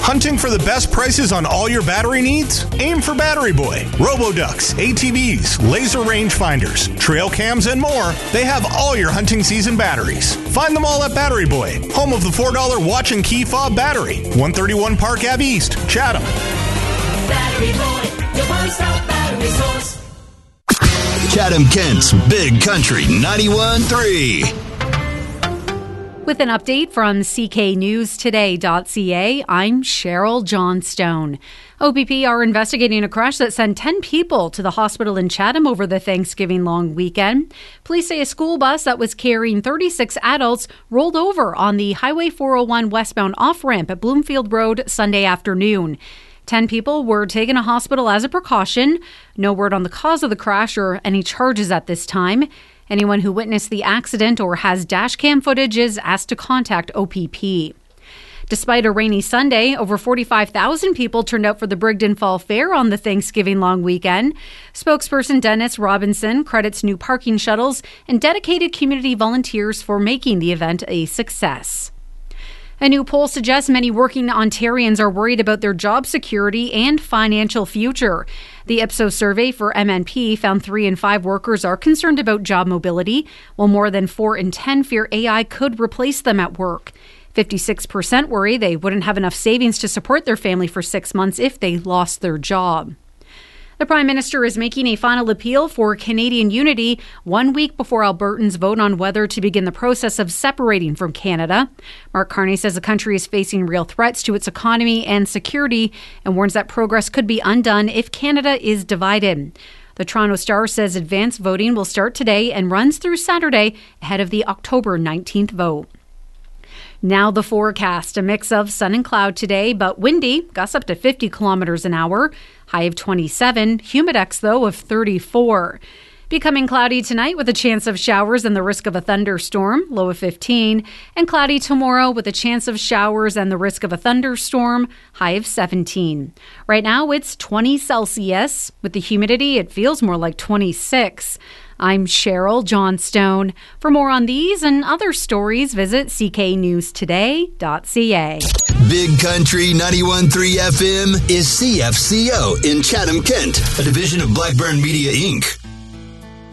Hunting for the best prices on all your battery needs? Aim for Battery Boy. Roboducks, ATVs, laser rangefinders, trail cams, and more. They have all your hunting season batteries. Find them all at Battery Boy, home of the $4 watch and key fob battery. 131 Park Ave East, Chatham. Battery Boy, your one-stop battery source. Chatham Kent's Big Country 91.3. With an update from cknewstoday.ca, I'm Cheryl Johnstone. OPP are investigating a crash that sent 10 people to the hospital in Chatham over the Thanksgiving long weekend. Police say a school bus that was carrying 36 adults rolled over on the Highway 401 westbound off-ramp at Bloomfield Road Sunday afternoon. 10 people were taken to hospital as a precaution. No word on the cause of the crash or any charges at this time. Anyone who witnessed the accident or has dash cam footage is asked to contact OPP. Despite a rainy Sunday, over 45,000 people turned out for the Brigden Fall Fair on the Thanksgiving long weekend. Spokesperson Dennis Robinson credits new parking shuttles and dedicated community volunteers for making the event a success. A new poll suggests many working Ontarians are worried about their job security and financial future. The Ipsos survey for MNP found 3 in 5 workers are concerned about job mobility, while more than 4 in 10 fear AI could replace them at work. 56% worry they wouldn't have enough savings to support their family for 6 months if they lost their job. The Prime Minister is making a final appeal for Canadian unity 1 week before Albertans vote on whether to begin the process of separating from Canada. Mark Carney says the country is facing real threats to its economy and security and warns that progress could be undone if Canada is divided. The Toronto Star says advance voting will start today and runs through Saturday ahead of the October 19th vote. Now the forecast, a mix of sun and cloud today, but windy, gusts up to 50 kilometers an hour, high of 27, humidex though of 34. Becoming cloudy tonight with a chance of showers and the risk of a thunderstorm, low of 15, and cloudy tomorrow with a chance of showers and the risk of a thunderstorm, high of 17. Right now it's 20 Celsius. With the humidity, it feels more like 26. I'm Cheryl Johnstone. For more on these and other stories, visit cknewstoday.ca. Big Country 91.3 FM is CFCO in Chatham, Kent, a division of Blackburn Media, Inc.